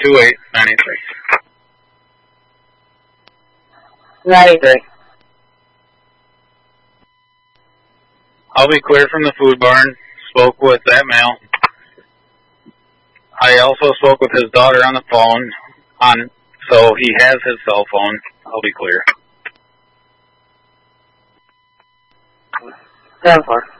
2893. 93. I'll be clear from the food barn. Spoke with that male. I also spoke with his daughter on the phone, so he has his cell phone. I'll be clear. 10-4.